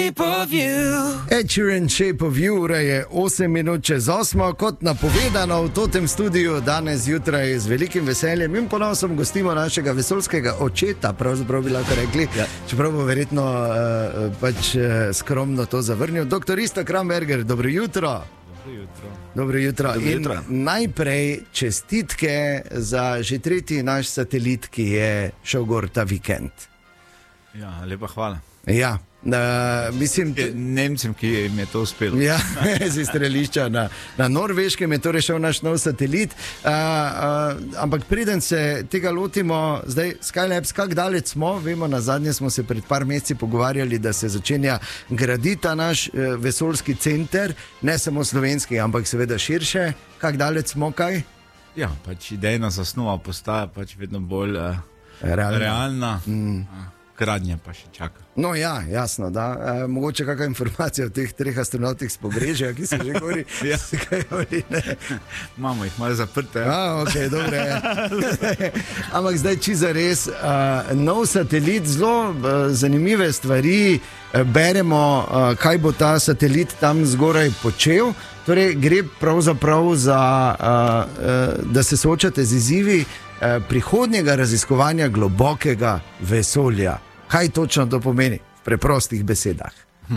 Ed Sheeran, Shape of You, ura je 8 minut čez 8, kot napovedano v tem studiu danes zjutraj z velikim veseljem in ponosom gostimo našega vesoljskega očeta, pravzaprav bi lahko rekli, čeprav bo verjetno skromno to zavrnil. Dr. Iztok Kramberger, dobro jutro. Dobro jutro. In najprej čestitke za že tretji naš satelit, ki je šel gor ta vikend. Ja, lepa hvala. Ja. Mislim, Nemcem, ki jim je to uspelo. Ja, z strelišča na Norveškem je torej šel naš nov satelit. Ampak preden se tega lotimo, zdaj Skylabs, kako daleč smo? Vemo, na zadnje smo se pred par meseci pogovarjali, da se začenja graditi ta naš vesoljski center, ne samo slovenski, ampak seveda širše. Kako daleč smo, kaj? Ja, pač idejna zasnova postaja pač vedno bolj realna. Gradnja pa še čaka. No ja, jasno, da. Mogoče kakšna informacija o teh treh astronautih z Pobrežja, ki se že govori. Ja. Imamo jih malo zaprte. Ok, dobro je. Ampak zdaj čisto res, nov satelit, zelo zanimive stvari, beremo, kaj bo ta satelit tam zgoraj počel. Torej, gre pravzaprav za, da se soočate z izzivi prihodnjega raziskovanja globokega vesolja. Kaj točno to pomeni v preprostih besedah?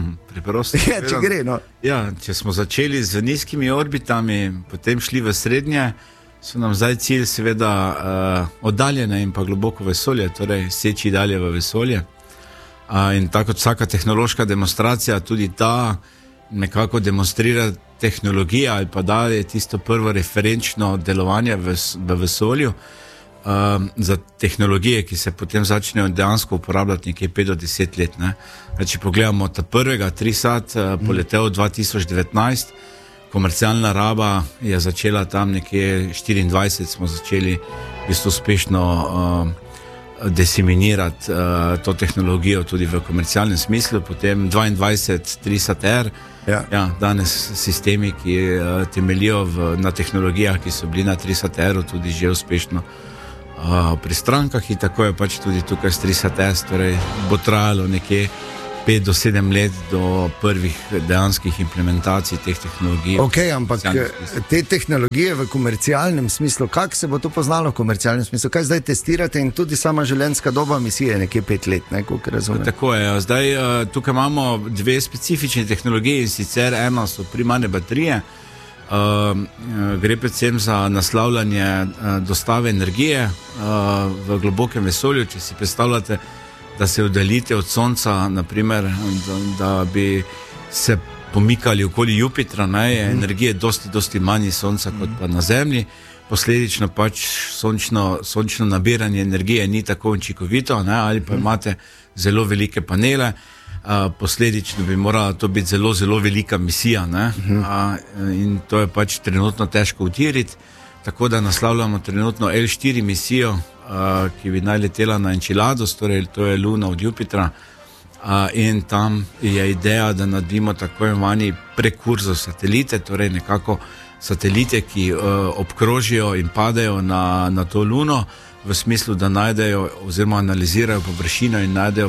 Če gre, no. Ja, če smo začeli z nizkimi orbitami, potem šli v srednje, so nam zdaj cilj seveda oddaljene in pa globoko vesolje, torej seči dalje v vesolje. In tako kot vsaka tehnološka demonstracija, tudi ta nekako demonstrira tehnologija ali pa daje tisto prvo referenčno delovanje v vesolju. Za tehnologije, ki se potem začnejo dejansko uporabljati nekje 5 do 10 let. Če pogledamo ta prvega Trisat, poletel 2019, komercialna raba je začela tam nekje 24, smo začeli v bistvu uspešno diseminirati to tehnologijo tudi v komercialnem smislu, potem 22 Trisat R, danes sistemi, ki temeljijo na tehnologijah, ki so bili na Trisat R-u tudi že uspešno pri strankah, in tako je pač tudi tukaj s Trisat S, torej bo trajalo nekje 5 do 7 let do prvih dejanskih implementacij teh tehnologij. Ok, ampak te tehnologije v komercialnem smislu, kako se bo to poznalo v komercialnem smislu? Kaj zdaj testirate in tudi sama življenjska doba misije nekje 5 let, koliko razumem? Tako je, zdaj tukaj imamo dve specifične tehnologije, in sicer ena so primarne baterije. Gre predvsem za naslavljanje dostave energije v globokem vesolju. Če si predstavljate, da se oddaljite od Sonca, naprimer, da bi se pomikali okoli Jupitra, je energije dosti manj iz Sonca kot pa na Zemlji. Posledično pač sončno nabiranje energije ni tako učinkovito, ali pa imate zelo velike panele. Posledično bi morala to biti zelo velika misija, in to je pač trenutno težko utiriti, tako da naslavljamo trenutno L4 misijo, ki bi naj letela na Enceladus, torej to je Luna od Jupitra, in tam je ideja, da naredimo tako imenovani prekurzor satelite, torej nekako satelite, ki obkrožijo in padejo na to Luno, v smislu, da najdejo oziroma analizirajo površino in najdejo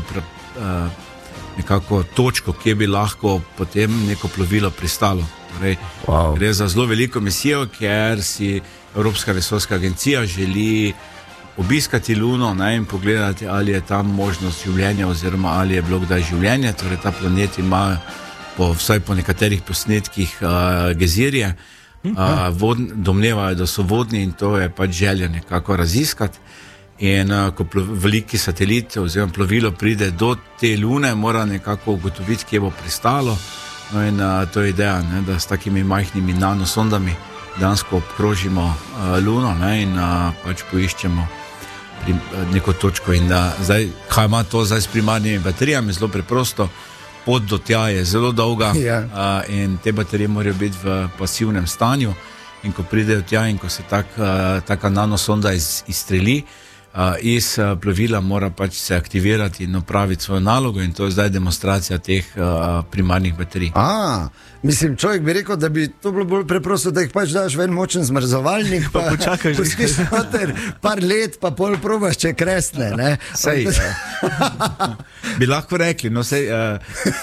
nekako točko, kje bi lahko potem neko plovilo pristalo. Torej, gre za zelo veliko misijo, ker si Evropska vesoljska agencija želi obiskati Luno, in pogledati, ali je tam možnost življenja oziroma ali je bilo kdaj življenje. Torej, ta planet ima vsaj po nekaterih posnetkih gezirje, domnevajo, da so vodni, in to je pač želja nekako raziskati. In ko veliki satelit oziroma plovilo pride do te Lune, mora nekako ugotoviti, kje bo pristalo. In to je ideja, da s takimi majhnimi nanosondami dejansko obkrožimo Luno, in pač poiščemo neko točko. In zdaj, kaj ima to zdaj s primarnimi baterijami? Zelo preprosto, pot do tja je zelo dolga, in te baterije morajo biti v pasivnem stanju, in ko pridejo tja in ko se taka nanosonda izstreli iz plovila, mora pač se aktivirati in opraviti svojo nalogo, in to je zdaj demonstracija teh primarnih baterij. Mislim, človek bi rekel, da bi to bilo bolj preprosto, da jih pač daš ven močen zmrzovalnik, pa počakaš, pustiš noter par let, pa pol probaš, če kresne, ne? Sej, bi lahko rekli, no sej,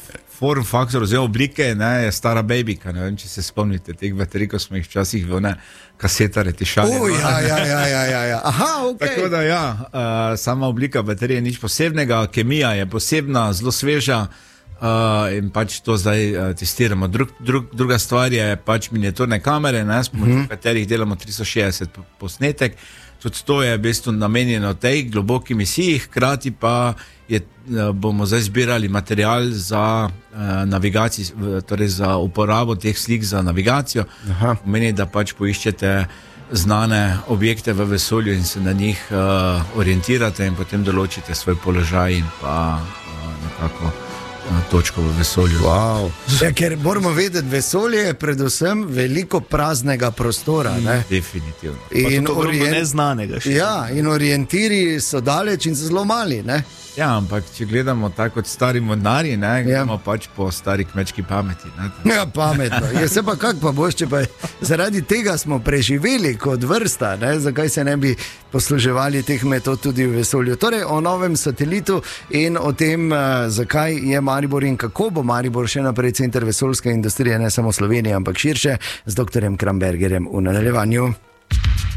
form faktor oziroma oblike, ne, je stara babika. Ne vem, če se spomnite teh baterij, ko smo jih včasih v one kasetare tišali. Ja. Aha, ok. Tako da sama oblika baterije nič posebnega, kemija je posebna, zelo sveža in pač to zdaj testiramo. Druga stvar je pač miniaturne kamere, ne, s pomočjo katerih delamo 360 posnetek. Tudi to je v bistvu namenjeno tej globoki misiji, hkrati pa bomo zdaj zbirali material za navigacijo, torej za uporabo teh slik za navigacijo. Pomeni, da pač poiščete znane objekte v vesolju in se na njih orientirate in potem določite svoj položaj in pa nekako točko v vesolju. Wow. Ja, ker moramo vedeti, vesolje je predvsem veliko praznega prostora. Ne? Definitivno. In neznanega še. Ja, in orientiri so daleč in so zelo mali. Ne? Ja, ampak če gledamo tako kot stari mornarji, gledamo pač po stari kmečki pameti. Ne? Ja, pametno. Je se pa kak pa boš, če pa zaradi tega smo preživeli kot vrsta, ne? Zakaj se ne bi posluževali teh metod tudi v vesolju. Torej, o novem satelitu in o tem, zakaj je Maribor in kako bo Maribor še naprej center vesoljske industrije, ne samo Slovenije, ampak širše, z dr. Krambergerjem v nadaljevanju.